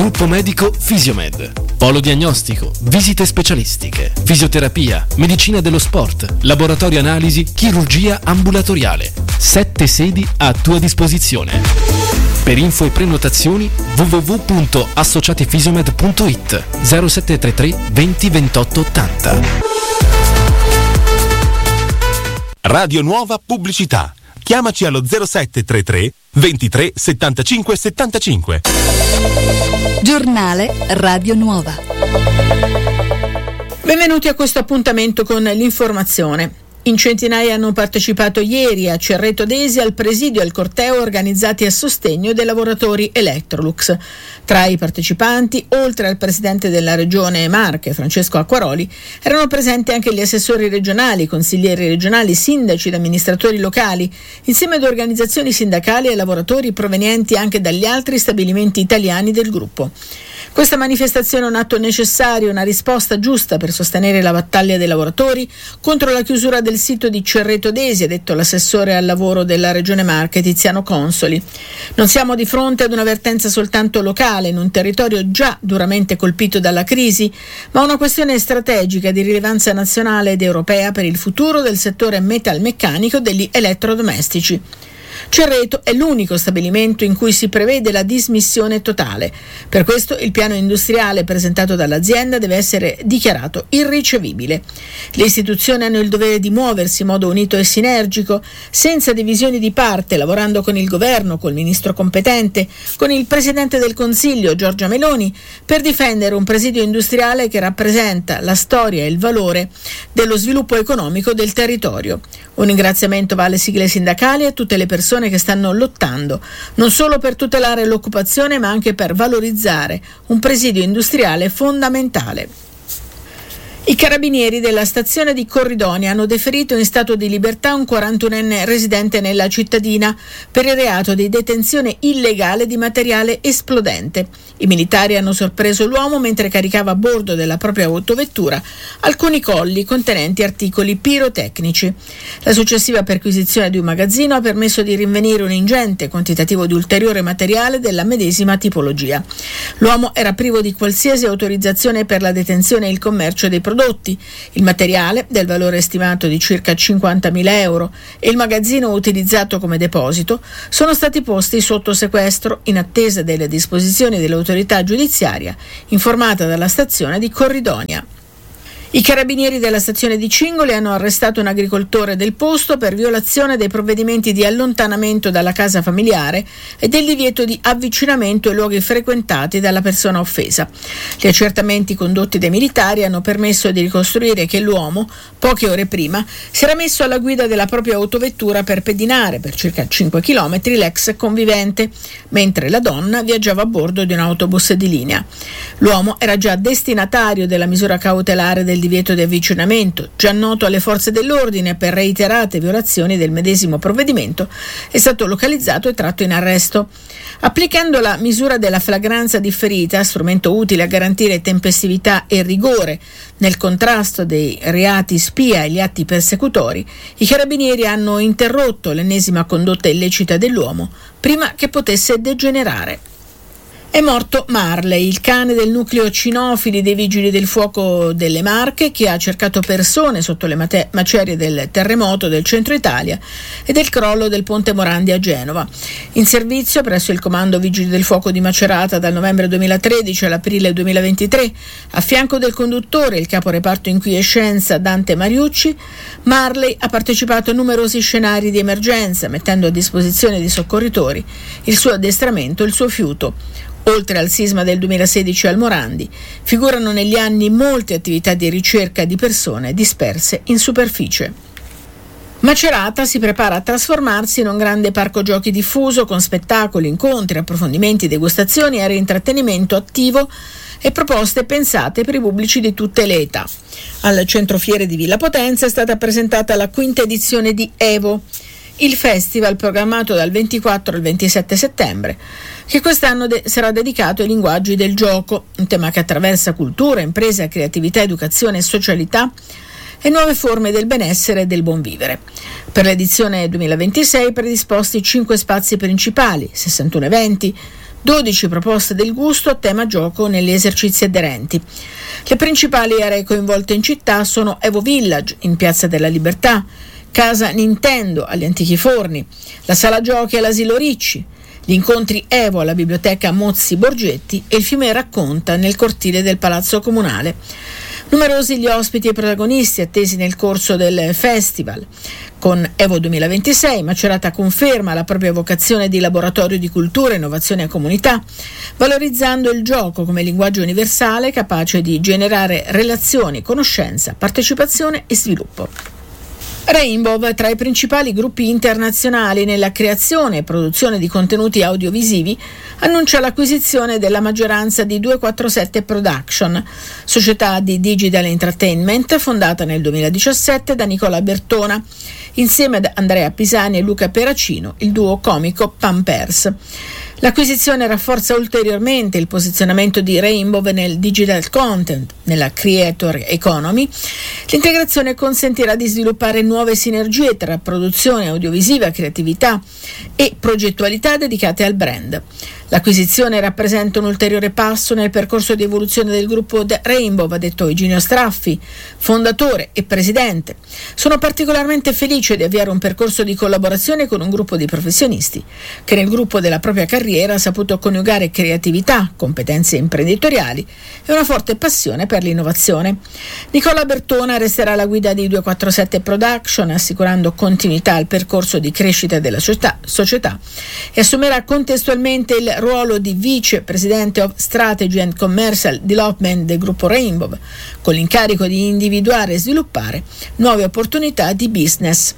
Gruppo medico Fisiomed. Polo diagnostico, visite specialistiche, fisioterapia, medicina dello sport, laboratorio analisi, chirurgia ambulatoriale. 7 sedi a tua disposizione. Per info e prenotazioni www.associatifisiomed.it 0733 20 28 80. Radio Nuova Pubblicità. Chiamaci allo 0733 23 75 75. Giornale Radio Nuova. Benvenuti a questo appuntamento con l'informazione. In centinaia hanno partecipato ieri a Cerreto Desi al presidio e al corteo organizzati a sostegno dei lavoratori Electrolux. Tra i partecipanti, oltre al presidente della regione Marche, Francesco Acquaroli, erano presenti anche gli assessori regionali, consiglieri regionali, sindaci ed amministratori locali, insieme ad organizzazioni sindacali e lavoratori provenienti anche dagli altri stabilimenti italiani del gruppo. Questa manifestazione è un atto necessario, una risposta giusta per sostenere la battaglia dei lavoratori contro la chiusura del sito di Cerreto Desi, ha detto l'assessore al lavoro della Regione Marche Tiziano Consoli. Non siamo di fronte ad una vertenza soltanto locale in un territorio già duramente colpito dalla crisi, ma una questione strategica di rilevanza nazionale ed europea per il futuro del settore metalmeccanico degli elettrodomestici. Cerreto è l'unico stabilimento in cui si prevede la dismissione totale. Per questo il piano industriale presentato dall'azienda deve essere dichiarato irricevibile. Le istituzioni hanno il dovere di muoversi in modo unito e sinergico, senza divisioni di parte, lavorando con il governo, col ministro competente, con il presidente del Consiglio Giorgia Meloni, per difendere un presidio industriale che rappresenta la storia e il valore dello sviluppo economico del territorio. Un ringraziamento va alle sigle sindacali e a tutte le persone che stanno lottando, non solo per tutelare l'occupazione, ma anche per valorizzare un presidio industriale fondamentale. I carabinieri della stazione di Corridonia hanno deferito in stato di libertà un 41enne residente nella cittadina per il reato di detenzione illegale di materiale esplodente. I militari hanno sorpreso l'uomo mentre caricava a bordo della propria autovettura alcuni colli contenenti articoli pirotecnici. La successiva perquisizione di un magazzino ha permesso di rinvenire un ingente quantitativo di ulteriore materiale della medesima tipologia. L'uomo era privo di qualsiasi autorizzazione per la detenzione e il commercio dei prodotti. Il materiale, del valore stimato di circa 50.000 euro, e il magazzino utilizzato come deposito sono stati posti sotto sequestro in attesa delle disposizioni dell'autorità giudiziaria informata dalla stazione di Corridonia. I carabinieri della stazione di Cingoli hanno arrestato un agricoltore del posto per violazione dei provvedimenti di allontanamento dalla casa familiare e del divieto di avvicinamento ai luoghi frequentati dalla persona offesa. Gli accertamenti condotti dai militari hanno permesso di ricostruire che l'uomo, poche ore prima, si era messo alla guida della propria autovettura per pedinare per circa 5 km l'ex convivente, mentre la donna viaggiava a bordo di un autobus di linea. L'uomo era già destinatario della misura cautelare del divieto di avvicinamento, già noto alle forze dell'ordine per reiterate violazioni del medesimo provvedimento, è stato localizzato e tratto in arresto. Applicando la misura della flagranza differita, strumento utile a garantire tempestività e rigore nel contrasto dei reati spia e gli atti persecutori, i carabinieri hanno interrotto l'ennesima condotta illecita dell'uomo prima che potesse degenerare. È morto Marley, il cane del nucleo cinofili dei Vigili del Fuoco delle Marche, che ha cercato persone sotto le macerie del terremoto del centro Italia e del crollo del Ponte Morandi a Genova. In servizio presso il Comando Vigili del Fuoco di Macerata dal novembre 2013 all'aprile 2023, a fianco del conduttore, il capo reparto in quiescenza Dante Mariucci, Marley ha partecipato a numerosi scenari di emergenza, mettendo a disposizione dei soccorritori il suo addestramento e il suo fiuto. Oltre al sisma del 2016 al Morandi, figurano negli anni molte attività di ricerca di persone disperse in superficie. Macerata si prepara a trasformarsi in un grande parco giochi diffuso con spettacoli, incontri, approfondimenti, degustazioni, aree intrattenimento attivo e proposte pensate per i pubblici di tutte le età. Al Centro Fiere di Villa Potenza è stata presentata la 5ª edizione di Evo, il festival programmato dal 24 al 27 settembre, che quest'anno sarà dedicato ai linguaggi del gioco, un tema che attraversa cultura, impresa, creatività, educazione e socialità e nuove forme del benessere e del buon vivere. Per l'edizione 2026 predisposti 5 spazi principali, 61 eventi, 12 proposte del gusto a tema gioco negli esercizi aderenti. Le principali aree coinvolte in città sono Evo Village in Piazza della Libertà, Casa Nintendo agli Antichi Forni, la Sala Giochi all'Asilo Ricci, gli incontri Evo alla Biblioteca Mozzi Borgetti e il Fiume Racconta nel cortile del Palazzo Comunale. Numerosi gli ospiti e protagonisti attesi nel corso del festival. Con Evo 2026 Macerata conferma la propria vocazione di laboratorio di cultura, innovazione e comunità, valorizzando il gioco come linguaggio universale capace di generare relazioni, conoscenza, partecipazione e sviluppo. Rainbow, tra i principali gruppi internazionali nella creazione e produzione di contenuti audiovisivi, annuncia l'acquisizione della maggioranza di 247 Production, società di digital entertainment fondata nel 2017 da Nicola Bertona, insieme ad Andrea Pisani e Luca Peracino, il duo comico Pampers. L'acquisizione rafforza ulteriormente il posizionamento di Rainbow nel digital content, nella creator economy. L'integrazione consentirà di sviluppare nuove sinergie tra produzione audiovisiva, creatività e progettualità dedicate al brand. L'acquisizione rappresenta un ulteriore passo nel percorso di evoluzione del gruppo Rainbow, ha detto Eugenio Straffi, fondatore e presidente. Sono particolarmente felice di avviare un percorso di collaborazione con un gruppo di professionisti che nel gruppo della propria carriera ha saputo coniugare creatività, competenze imprenditoriali e una forte passione per l'innovazione. Nicola Bertona resterà alla guida di 247 Production, assicurando continuità al percorso di crescita della società e assumerà contestualmente il ruolo di Vice Presidente of Strategy and Commercial Development del gruppo Rainbow, con l'incarico di individuare e sviluppare nuove opportunità di business.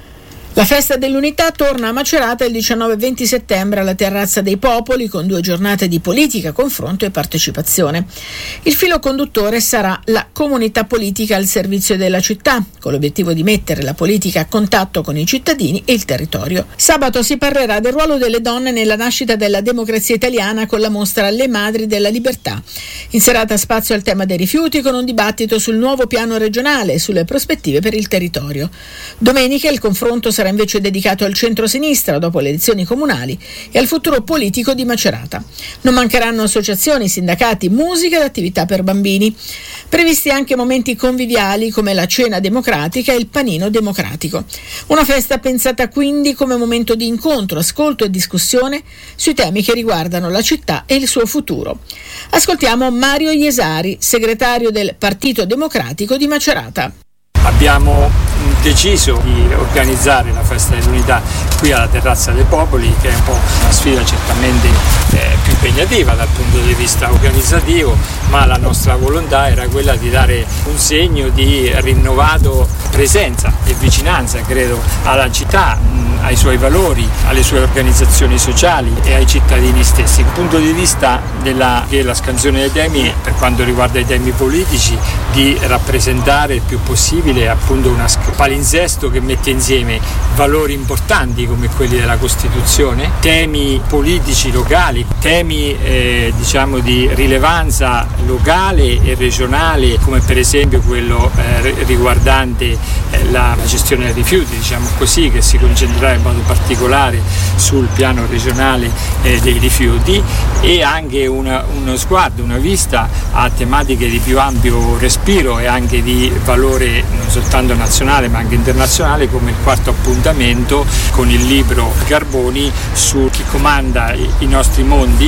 La festa dell'unità torna a Macerata il 19 e 20 settembre alla Terrazza dei Popoli con 2 giornate di politica, confronto e partecipazione. Il filo conduttore sarà la comunità politica al servizio della città, con l'obiettivo di mettere la politica a contatto con i cittadini e il territorio. Sabato si parlerà del ruolo delle donne nella nascita della democrazia italiana con la mostra Le Madri della Libertà. In serata spazio al tema dei rifiuti con un dibattito sul nuovo piano regionale e sulle prospettive per il territorio. Domenica il confronto sarà invece dedicato al centro-sinistra dopo le elezioni comunali e al futuro politico di Macerata. Non mancheranno associazioni, sindacati, musica ed attività per bambini. Previsti anche momenti conviviali come la cena democratica e il panino democratico. Una festa pensata quindi come momento di incontro, ascolto e discussione sui temi che riguardano la città e il suo futuro. Ascoltiamo Mario Iesari, segretario del Partito Democratico di Macerata. Abbiamo deciso di organizzare la festa dell'unità qui alla Terrazza dei Popoli, che è un po' una sfida certamente più impegnativa dal punto di vista organizzativo, ma la nostra volontà era quella di dare un segno di rinnovato presenza e vicinanza, credo, alla città, ai suoi valori, alle sue organizzazioni sociali e ai cittadini stessi. Dal punto di vista della scansione dei temi, per quanto riguarda i temi politici, di rappresentare il più possibile appunto una palinsesto che mette insieme valori importanti come quelli della Costituzione, temi politici locali, temi diciamo di rilevanza locale e regionale, come per esempio quello riguardante la gestione dei rifiuti, diciamo così, che si concentrerà in modo particolare sul piano regionale dei rifiuti, e anche uno sguardo, una vista a tematiche di più ampio respiro e anche di valore non soltanto nazionale ma anche internazionale, come il quarto appuntamento con il libro Carboni su chi comanda i nostri mondi,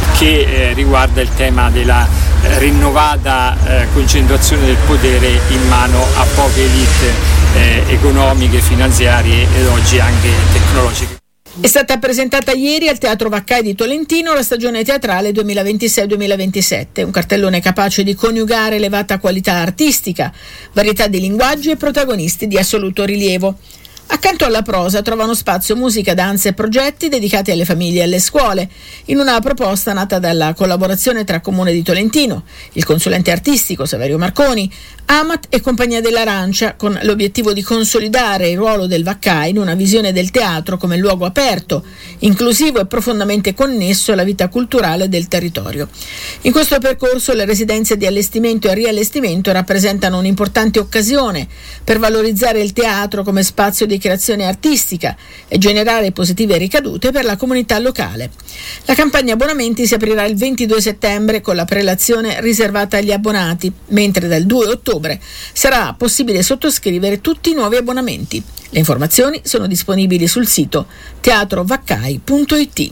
che riguarda il tema della rinnovata concentrazione del potere in mano a poche elite economiche, finanziarie ed oggi anche tecnologiche. È stata presentata ieri al Teatro Vaccai di Tolentino la stagione teatrale 2026-2027, un cartellone capace di coniugare elevata qualità artistica, varietà di linguaggi e protagonisti di assoluto rilievo. Accanto alla prosa trovano spazio musica, danze e progetti dedicati alle famiglie e alle scuole, in una proposta nata dalla collaborazione tra Comune di Tolentino, il consulente artistico Saverio Marconi, Amat e Compagnia dell'Arancia, con l'obiettivo di consolidare il ruolo del Vaccai in una visione del teatro come luogo aperto, inclusivo e profondamente connesso alla vita culturale del territorio. In questo percorso le residenze di allestimento e riallestimento rappresentano un'importante occasione per valorizzare il teatro come spazio di di creazione artistica e generare positive ricadute per la comunità locale. La campagna abbonamenti si aprirà il 22 settembre con la prelazione riservata agli abbonati, mentre dal 2 ottobre sarà possibile sottoscrivere tutti i nuovi abbonamenti. Le informazioni sono disponibili sul sito teatrovaccai.it.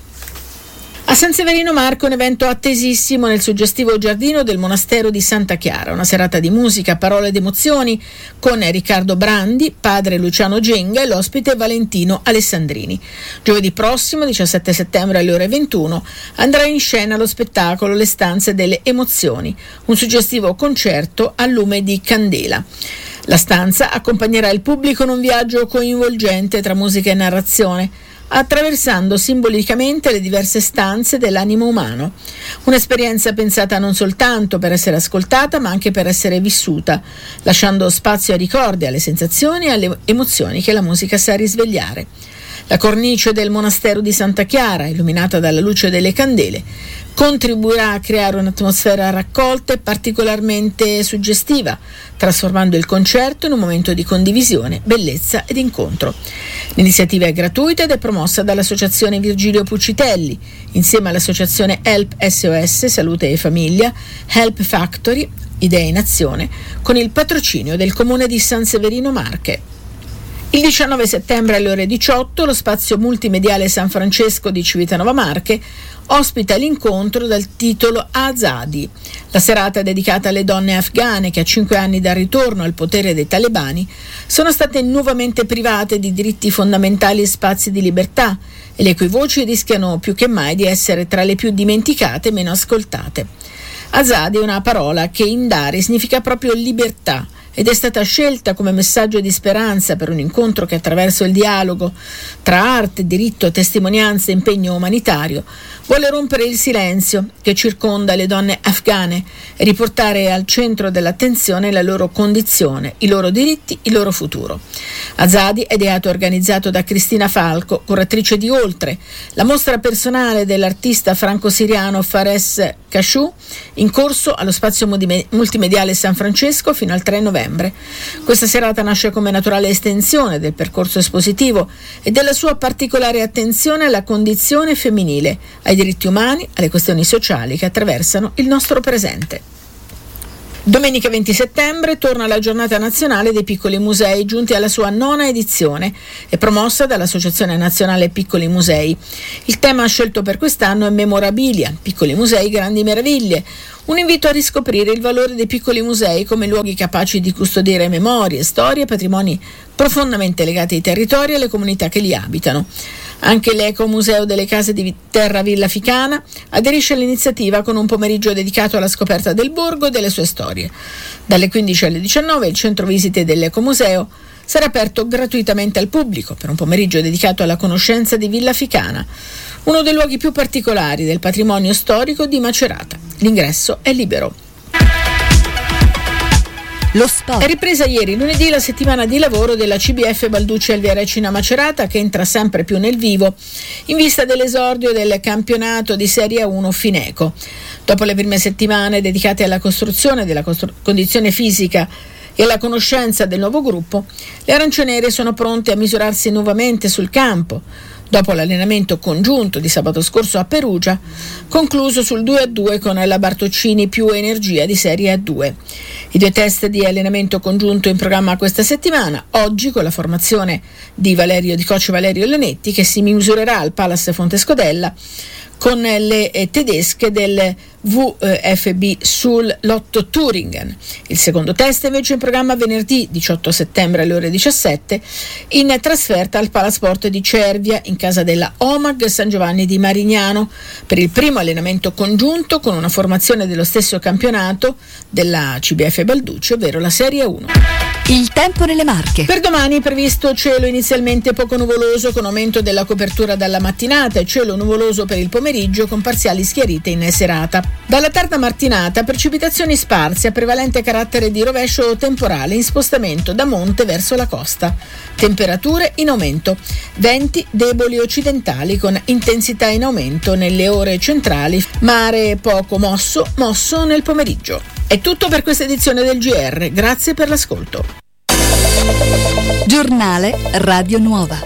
A San Severino Marche un evento attesissimo nel suggestivo giardino del monastero di Santa Chiara, una serata di musica, parole ed emozioni con Riccardo Brandi, padre Luciano Genga e l'ospite Valentino Alessandrini. Giovedì prossimo, 17 settembre alle ore 21, andrà in scena lo spettacolo Le stanze delle emozioni, un suggestivo concerto a lume di candela. La stanza accompagnerà il pubblico in un viaggio coinvolgente tra musica e narrazione, attraversando simbolicamente le diverse stanze dell'animo umano. Un'esperienza pensata non soltanto per essere ascoltata, ma anche per essere vissuta, lasciando spazio ai ricordi, alle sensazioni e alle emozioni che la musica sa risvegliare. La cornice del monastero di Santa Chiara, illuminata dalla luce delle candele, contribuirà a creare un'atmosfera raccolta e particolarmente suggestiva, trasformando il concerto in un momento di condivisione, bellezza ed incontro. L'iniziativa è gratuita ed è promossa dall'associazione Virgilio Puccitelli, insieme all'associazione Help SOS, Salute e Famiglia, Help Factory, Idee in Azione, con il patrocinio del Comune di San Severino Marche. Il 19 settembre alle ore 18 lo spazio multimediale San Francesco di Civitanova Marche ospita l'incontro dal titolo Azadi. La serata è dedicata alle donne afghane che a 5 anni dal ritorno al potere dei talebani sono state nuovamente private di diritti fondamentali e spazi di libertà e le cui voci rischiano più che mai di essere tra le più dimenticate e meno ascoltate. Azadi è una parola che in Dari significa proprio libertà ed è stata scelta come messaggio di speranza per un incontro che attraverso il dialogo tra arte, diritto, testimonianza e impegno umanitario vuole rompere il silenzio che circonda le donne afghane e riportare al centro dell'attenzione la loro condizione, i loro diritti, il loro futuro. Azadi è ideato e organizzato da Cristina Falco, curatrice di Oltre, la mostra personale dell'artista franco-siriano Fares Kashou, in corso allo spazio multimediale San Francesco fino al 3 novembre. Questa serata nasce come naturale estensione del percorso espositivo e della sua particolare attenzione alla condizione femminile, ai diritti umani, alle questioni sociali che attraversano il nostro presente. Domenica 20 settembre torna la giornata nazionale dei piccoli musei, giunti alla sua 9ª edizione e promossa dall'Associazione Nazionale Piccoli Musei. Il tema scelto per quest'anno è Memorabilia, piccoli musei, grandi meraviglie, un invito a riscoprire il valore dei piccoli musei come luoghi capaci di custodire memorie, storie e patrimoni profondamente legati ai territori e alle comunità che li abitano. Anche l'Ecomuseo delle Case di Terra Villa Ficana aderisce all'iniziativa con un pomeriggio dedicato alla scoperta del borgo e delle sue storie. Dalle 15 alle 19 il centro visite dell'Ecomuseo sarà aperto gratuitamente al pubblico per un pomeriggio dedicato alla conoscenza di Villa Ficana, uno dei luoghi più particolari del patrimonio storico di Macerata. L'ingresso è libero. Lo sport. È ripresa ieri, lunedì, la settimana di lavoro della CBF Balducci Alviarecina Macerata, che entra sempre più nel vivo in vista dell'esordio del campionato di Serie 1 Fineco. Dopo le prime settimane dedicate alla costruzione della condizione fisica e alla conoscenza del nuovo gruppo, le arancionere sono pronte a misurarsi nuovamente sul campo, dopo l'allenamento congiunto di sabato scorso a Perugia, concluso sul 2-2 con la Bartoccini più Energia di Serie A2. I 2 test di allenamento congiunto in programma questa settimana, oggi con la formazione di coach Valerio Leonetti, che si misurerà al Palace Fontescodella con le tedesche del VfB sul Lotto Thüringen. Il secondo test invece in programma venerdì 18 settembre alle ore 17 in trasferta al Palasport di Cervia in casa della Omag San Giovanni di Marignano per il primo allenamento congiunto con una formazione dello stesso campionato della CBF Balducci, ovvero la Serie 1. Il tempo nelle Marche. Per domani è previsto cielo inizialmente poco nuvoloso con aumento della copertura dalla mattinata e cielo nuvoloso per il pomeriggio con parziali schiarite in serata. Dalla tarda mattinata precipitazioni sparse a prevalente carattere di rovescio temporale in spostamento da monte verso la costa. Temperature in aumento. Venti deboli occidentali con intensità in aumento nelle ore centrali. Mare poco mosso nel pomeriggio. È tutto per questa edizione del GR. Grazie per l'ascolto. Giornale Radio Nuova.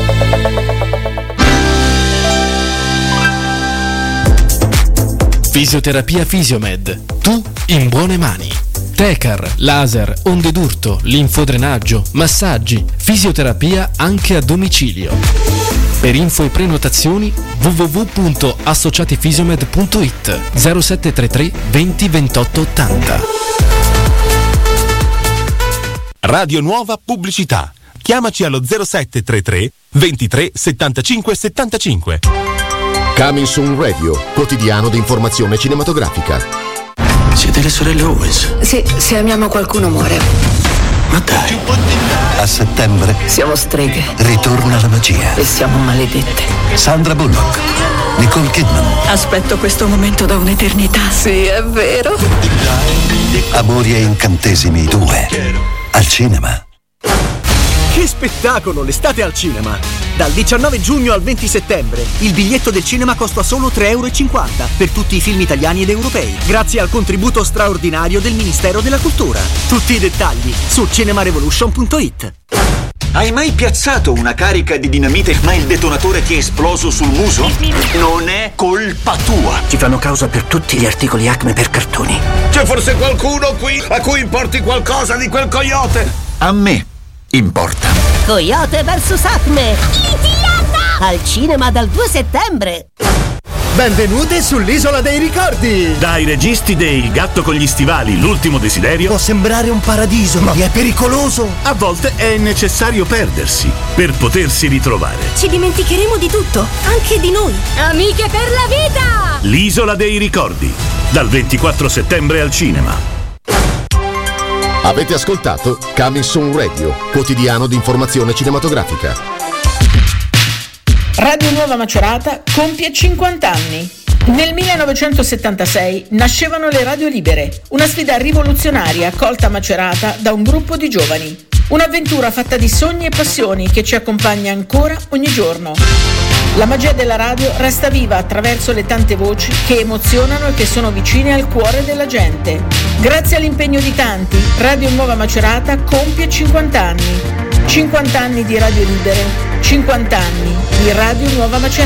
Fisioterapia Fisiomed. Tu in buone mani. Tecar, laser, onde d'urto, linfodrenaggio, massaggi, fisioterapia anche a domicilio. Per info e prenotazioni www.associatifisiomed.it 0733 20 28 80. Radio Nuova Pubblicità. Chiamaci allo 0733 23 75 75. Coming Soon Radio, quotidiano di informazione cinematografica. Siete le sorelle Owens? Sì, se amiamo qualcuno muore. Ma dai. A settembre Siamo streghe ritorna la magia. e siamo maledette. Sandra Bullock, Nicole Kidman, Aspetto questo momento da un'eternità. Sì, è vero. Amori e incantesimi 2. Al cinema. Che spettacolo, l'estate al cinema! Dal 19 giugno al 20 settembre il biglietto del cinema costa solo €3,50 per tutti i film italiani ed europei, grazie al contributo straordinario del Ministero della Cultura. Tutti i dettagli su cinemarevolution.it. Hai mai piazzato una carica di dinamite ma il detonatore ti è esploso sul muso? Non è colpa tua. Ti fanno causa per tutti gli articoli Acme per cartoni. C'è forse qualcuno qui a cui importi qualcosa di quel coyote? A me importa. Coyote vs Acme. Al cinema dal 2 settembre. Benvenute sull'Isola dei Ricordi! Dai registi dei Il gatto con gli stivali, l'ultimo desiderio. Può sembrare un paradiso, ma è pericoloso! A volte è necessario perdersi per potersi ritrovare. Ci dimenticheremo di tutto, anche di noi. Amiche per la vita! L'Isola dei Ricordi, dal 24 settembre al cinema. Avete ascoltato Coming Soon Radio, quotidiano di informazione cinematografica. Radio Nuova Macerata compie 50 anni. Nel 1976 nascevano le radio libere, una sfida rivoluzionaria accolta a Macerata da un gruppo di giovani. Un'avventura fatta di sogni e passioni che ci accompagna ancora ogni giorno. La magia della radio resta viva attraverso le tante voci che emozionano e che sono vicine al cuore della gente. Grazie all'impegno di tanti, Radio Nuova Macerata compie 50 anni. 50 anni di radio libere, 50 anni di Radio Nuova Macerata.